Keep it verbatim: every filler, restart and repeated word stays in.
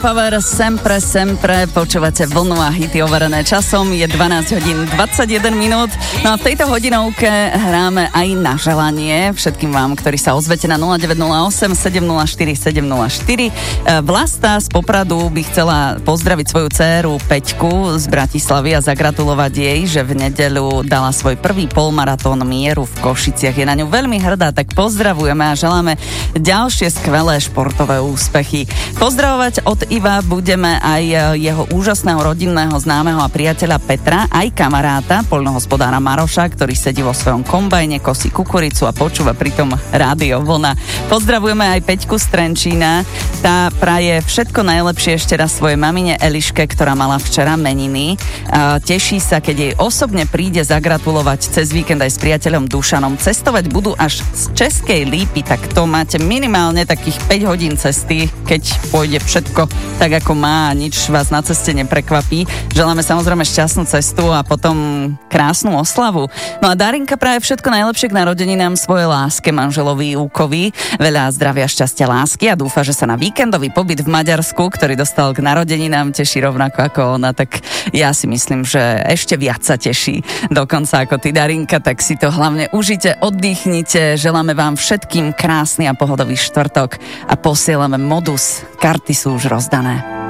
Power sempre, sempre, počúvate vlnu a hity overené časom, je dvanásť hodín dvadsaťjeden minút. No a v tejto hodinovke hráme aj na želanie všetkým vám, ktorí sa ozvete na nula deväť nula osem sedem nula štyri sedem nula štyri. Vlasta z Popradu by chcela pozdraviť svoju dcéru Peťku z Bratislavy a zagratulovať jej, že v nedeľu dala svoj prvý polmaratón mieru v Košiciach. Je na ňu veľmi hrdá, tak pozdravujeme a želáme ďalšie skvelé športové úspechy. Pozdravovať od Iva budeme aj jeho úžasného rodinného známeho a priateľa Petra, aj kamaráta, poľnohospodára Maroša, ktorý sedí vo svojom kombajne, kosí kukuricu a počúva pritom Rádio Vlna. Pozdravujeme aj Peťku z Trenčína. Tá praje všetko najlepšie ešte raz svojej mamine Eliške, ktorá mala včera meniny. Teší sa, keď jej osobne príde zagratulovať cez víkend aj s priateľom Dušanom. Cestovať budú až z Českej Lípy, tak to máte minimálne takých päť hodín cesty, keď pôjde všetko tak ako má, nič vás na ceste neprekvapí. Želáme samozrejme šťastnú cestu a potom krásnu oslavu. No a Darinka praje všetko najlepšie k narodeninám svojej láske, manželovi Júkovi. Veľa zdravia, šťastia, lásky a dúfa, že sa na víkendový pobyt v Maďarsku, ktorý dostal k narodeninám, teší rovnako ako ona. Tak ja si myslím, že ešte viac sa teší dokonca ako ty, Darinka, tak si to hlavne užite, oddychnite. Želáme vám všetkým krásny a pohodový štvrtok a posielame modus. Karty sú už rozdané.